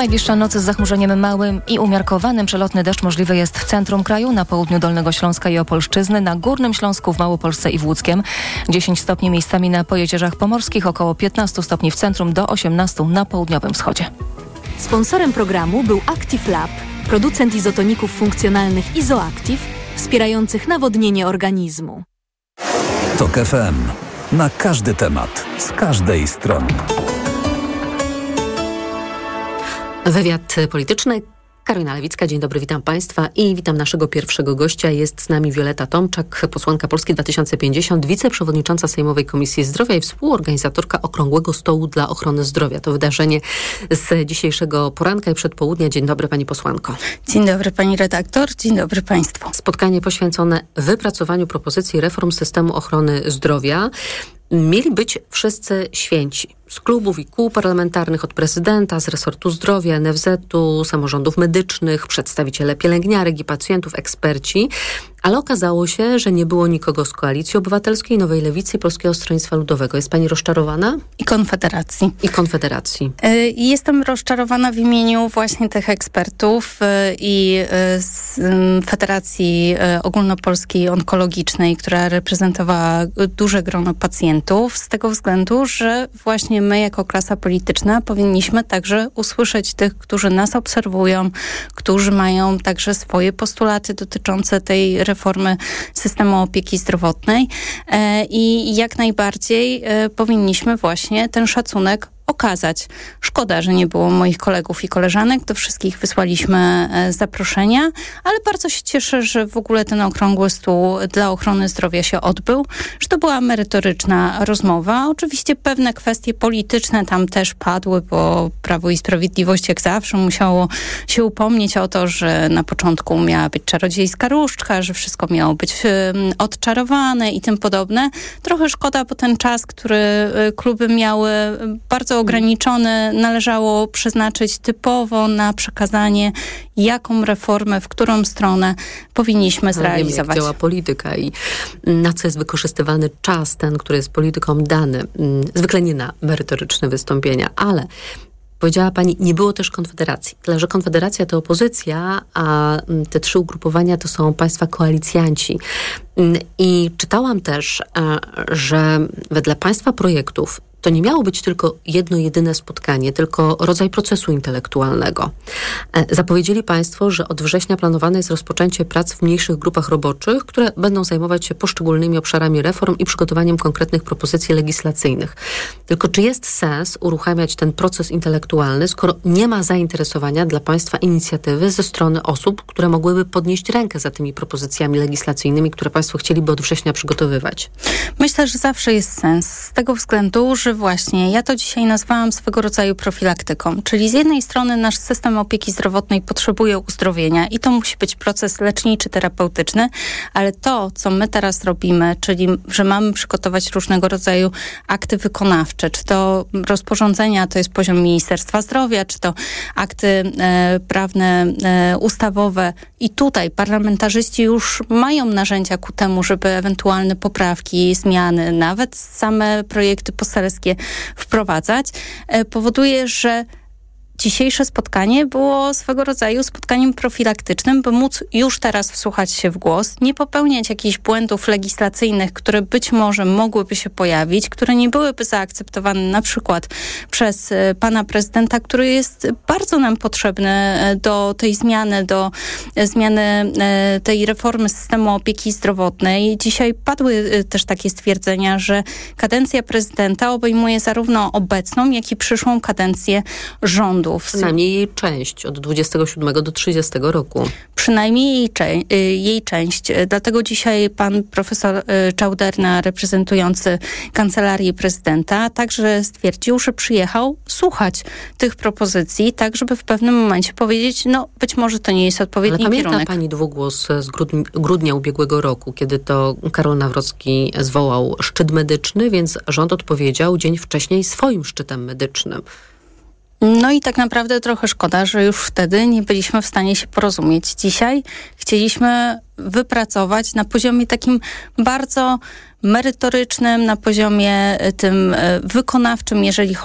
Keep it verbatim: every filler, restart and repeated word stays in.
najbliższa noc z zachmurzeniem małym i umiarkowanym. Przelotny deszcz możliwy jest w centrum kraju, na południu Dolnego Śląska i Opolszczyzny, na Górnym Śląsku, w Małopolsce i w Łódzkiem. dziesięć stopni miejscami na Pojezierzach Pomorskich, około piętnaście stopni w centrum, do osiemnaście na południowym wschodzie. Sponsorem programu był Active Lab, producent izotoników funkcjonalnych Izoactive, wspierających nawodnienie organizmu. Tok F M. Na każdy temat, z każdej strony. Wywiad polityczny. Karolina Lewicka, dzień dobry, witam Państwa i witam naszego pierwszego gościa. Jest z nami Wioletta Tomczak, posłanka Polski dwa tysiące pięćdziesiąt, wiceprzewodnicząca Sejmowej Komisji Zdrowia i współorganizatorka Okrągłego Stołu dla Ochrony Zdrowia. To wydarzenie z dzisiejszego poranka i przedpołudnia. Dzień dobry, pani posłanko. Dzień dobry, pani redaktor, dzień dobry państwu. Spotkanie poświęcone wypracowaniu propozycji reform systemu ochrony zdrowia. Mieli być wszyscy święci. Z klubów i kół parlamentarnych, od prezydenta, z resortu zdrowia, N F Z-u, samorządów medycznych, przedstawiciele pielęgniarek i pacjentów, eksperci. Ale okazało się, że nie było nikogo z Koalicji Obywatelskiej, Nowej Lewicy i Polskiego Stronnictwa Ludowego. Jest pani rozczarowana? I Konfederacji. I Konfederacji. Y, jestem rozczarowana w imieniu właśnie tych ekspertów y, i y, z y, Federacji y, Ogólnopolskiej Onkologicznej, która reprezentowała duże grono pacjentów, z tego względu, że właśnie my jako klasa polityczna powinniśmy także usłyszeć tych, którzy nas obserwują, którzy mają także swoje postulaty dotyczące tej reformy systemu opieki zdrowotnej i jak najbardziej powinniśmy właśnie ten szacunek okazać. Szkoda, że nie było moich kolegów i koleżanek. Do wszystkich wysłaliśmy zaproszenia, ale bardzo się cieszę, że w ogóle ten okrągły stół dla ochrony zdrowia się odbył, że to była merytoryczna rozmowa. Oczywiście pewne kwestie polityczne tam też padły, bo Prawo i Sprawiedliwość jak zawsze musiało się upomnieć o to, że na początku miała być czarodziejska różdżka, że wszystko miało być odczarowane i tym podobne. Trochę szkoda, bo ten czas, który kluby miały bardzo ograniczony, należało przeznaczyć typowo na przekazanie, jaką reformę, w którą stronę powinniśmy zrealizować. Wiemy, jak działa polityka i na co jest wykorzystywany czas, ten, który jest politykom dany. Zwykle nie na merytoryczne wystąpienia, ale powiedziała pani, nie było też Konfederacji. Tyle, że Konfederacja to opozycja, a te trzy ugrupowania to są państwa koalicjanci. I czytałam też, że wedle państwa projektów to nie miało być tylko jedno, jedyne spotkanie, tylko rodzaj procesu intelektualnego. Zapowiedzieli państwo, że od września planowane jest rozpoczęcie prac w mniejszych grupach roboczych, które będą zajmować się poszczególnymi obszarami reform i przygotowaniem konkretnych propozycji legislacyjnych. Tylko czy jest sens uruchamiać ten proces intelektualny, skoro nie ma zainteresowania dla państwa inicjatywy ze strony osób, które mogłyby podnieść rękę za tymi propozycjami legislacyjnymi, które państwo chcieliby od września przygotowywać? Myślę, że zawsze jest sens. Z tego względu, że właśnie, ja to dzisiaj nazwałam swego rodzaju profilaktyką, czyli z jednej strony nasz system opieki zdrowotnej potrzebuje uzdrowienia i to musi być proces leczniczy, terapeutyczny, ale to, co my teraz robimy, czyli, że mamy przygotować różnego rodzaju akty wykonawcze, czy to rozporządzenia, to jest poziom Ministerstwa Zdrowia, czy to akty e, prawne, e, ustawowe i tutaj parlamentarzyści już mają narzędzia ku temu, żeby ewentualne poprawki, zmiany, nawet same projekty poselskie wprowadzać, powoduje, że dzisiejsze spotkanie było swego rodzaju spotkaniem profilaktycznym, by móc już teraz wsłuchać się w głos, nie popełniać jakichś błędów legislacyjnych, które być może mogłyby się pojawić, które nie byłyby zaakceptowane na przykład przez pana prezydenta, który jest bardzo nam potrzebny do tej zmiany, do zmiany tej reformy systemu opieki zdrowotnej. Dzisiaj padły też takie stwierdzenia, że kadencja prezydenta obejmuje zarówno obecną, jak i przyszłą kadencję rządu. Przynajmniej jej część, od dwudziestego siódmego do trzydziestego roku. Przynajmniej jej, cze- jej część. Dlatego dzisiaj pan profesor Czauderna, reprezentujący Kancelarię Prezydenta, także stwierdził, że przyjechał słuchać tych propozycji, tak żeby w pewnym momencie powiedzieć, no być może to nie jest odpowiedni Ale kierunek. pamięta pani dwugłos z grudnia, grudnia ubiegłego roku, kiedy to Karol Nawrocki zwołał szczyt medyczny, więc rząd odpowiedział dzień wcześniej swoim szczytem medycznym. No i tak naprawdę trochę szkoda, że już wtedy nie byliśmy w stanie się porozumieć. Dzisiaj chcieliśmy wypracować na poziomie takim bardzo merytorycznym, na poziomie tym wykonawczym, jeżeli chodzi